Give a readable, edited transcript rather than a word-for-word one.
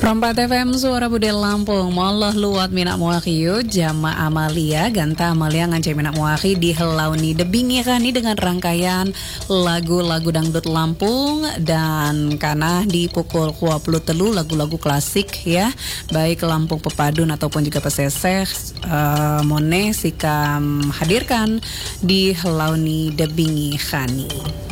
Rompat FM Suara Budaya Lampung Moloh luat minak muakiyo Jama Amalia Ganta Amalia ngancai minak muaki di helauni debingi kani dengan rangkaian lagu-lagu dangdut Lampung. Dan karena di pukul 20 lagu-lagu klasik ya, baik Lampung Pepadun ataupun juga peseseh Mone sikam hadirkan di helauni debingi kani.